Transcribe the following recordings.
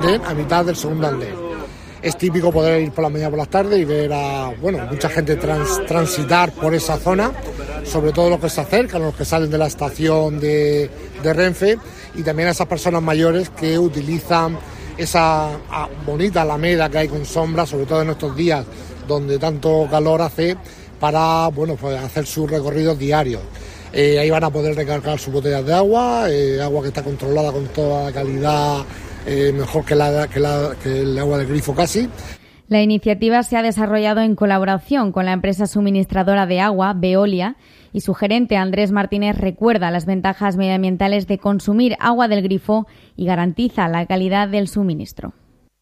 almacén a mitad del segundo andén. Es típico poder ir por la mañana por las tardes y ver a mucha gente transitar por esa zona, sobre todo los que se acercan, los que salen de la estación de Renfe, y también a esas personas mayores que utilizan esa bonita alameda que hay con sombra, sobre todo en estos días donde tanto calor hace, para hacer sus recorridos diarios. Ahí van a poder recargar sus botellas de agua, agua que está controlada con toda la calidad, mejor que el agua del grifo casi. La iniciativa se ha desarrollado en colaboración con la empresa suministradora de agua, Veolia, y su gerente Andrés Martínez recuerda las ventajas medioambientales de consumir agua del grifo y garantiza la calidad del suministro.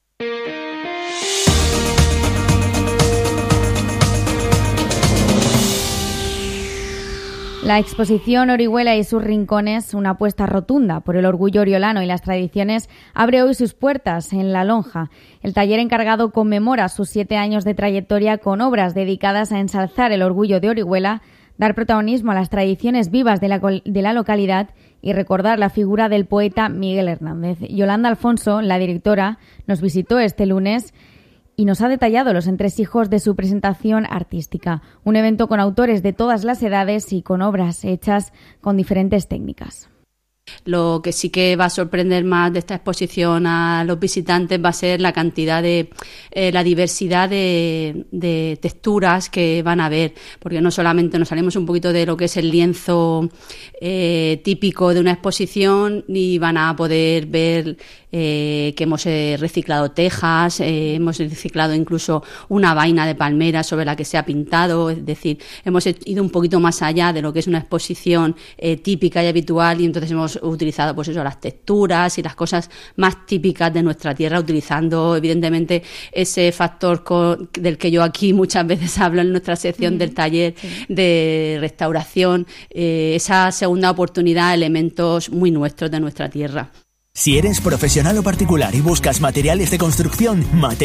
La exposición Orihuela y sus rincones, una apuesta rotunda por el orgullo oriolano y las tradiciones, abre hoy sus puertas en La Lonja. El taller encargado conmemora sus 7 años de trayectoria con obras dedicadas a ensalzar el orgullo de Orihuela, dar protagonismo a las tradiciones vivas de la localidad y recordar la figura del poeta Miguel Hernández. Yolanda Alfonso, la directora, nos visitó este lunes y nos ha detallado los entresijos de su presentación artística. Un evento con autores de todas las edades y con obras hechas con diferentes técnicas. Lo que sí que va a sorprender más de esta exposición a los visitantes va a ser la cantidad de la diversidad de texturas que van a ver, porque no solamente nos salimos un poquito de lo que es el lienzo típico de una exposición, y van a poder ver que hemos reciclado tejas, hemos reciclado incluso una vaina de palmera sobre la que se ha pintado, es decir, hemos ido un poquito más allá de lo que es una exposición típica y habitual, y entonces hemos utilizado las texturas y las cosas más típicas de nuestra tierra, utilizando evidentemente ese factor del que yo aquí muchas veces hablo en nuestra sección del taller de restauración, esa segunda oportunidad, elementos muy nuestros de nuestra tierra. Si eres profesional o particular y buscas materiales de construcción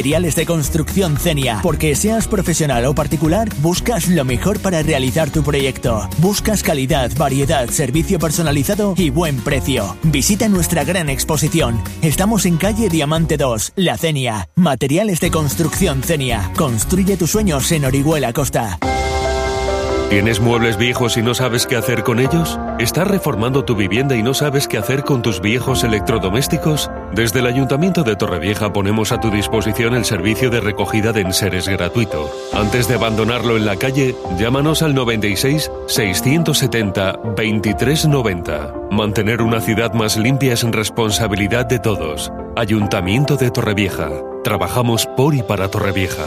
Cenia. Porque seas profesional o particular, buscas lo mejor para realizar tu proyecto. Buscas calidad, variedad, servicio personalizado y buen precio. Visita nuestra gran exposición. Estamos en calle Diamante 2, La Cenia. Materiales de construcción Cenia. Construye tus sueños en Orihuela Costa. ¿Tienes muebles viejos y no sabes qué hacer con ellos? ¿Estás reformando tu vivienda y no sabes qué hacer con tus viejos electrodomésticos? Desde el Ayuntamiento de Torrevieja ponemos a tu disposición el servicio de recogida de enseres gratuito. Antes de abandonarlo en la calle, llámanos al 96 670 2390. Mantener una ciudad más limpia es responsabilidad de todos. Ayuntamiento de Torrevieja. Trabajamos por y para Torrevieja.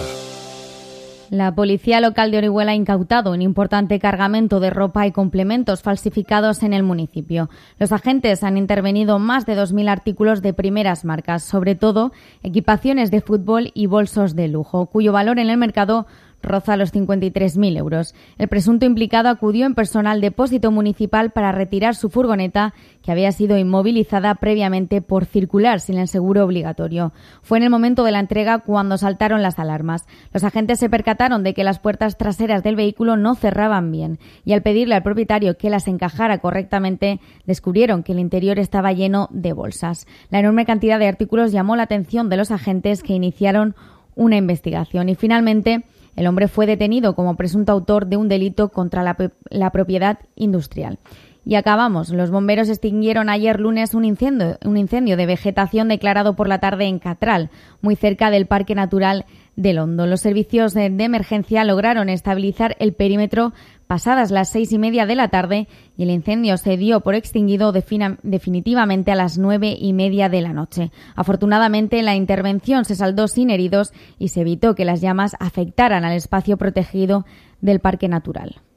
La policía local de Orihuela ha incautado un importante cargamento de ropa y complementos falsificados en el municipio. Los agentes han intervenido más de 2.000 artículos de primeras marcas, sobre todo equipaciones de fútbol y bolsos de lujo, cuyo valor en el mercado roza los 53.000 euros. El presunto implicado acudió en persona al depósito municipal para retirar su furgoneta, que había sido inmovilizada previamente por circular sin el seguro obligatorio. Fue en el momento de la entrega cuando saltaron las alarmas. Los agentes se percataron de que las puertas traseras del vehículo no cerraban bien y al pedirle al propietario que las encajara correctamente, descubrieron que el interior estaba lleno de bolsas. La enorme cantidad de artículos llamó la atención de los agentes, que iniciaron una investigación y finalmente el hombre fue detenido como presunto autor de un delito contra la propiedad industrial. Y acabamos. Los bomberos extinguieron ayer lunes un incendio de vegetación declarado por la tarde en Catral, muy cerca del Parque Natural del Hondo. Los servicios de emergencia lograron estabilizar el perímetro pasadas las 6:30 de la tarde y el incendio se dio por extinguido definitivamente a las 9:30 de la noche. Afortunadamente, la intervención se saldó sin heridos y se evitó que las llamas afectaran al espacio protegido del Parque Natural.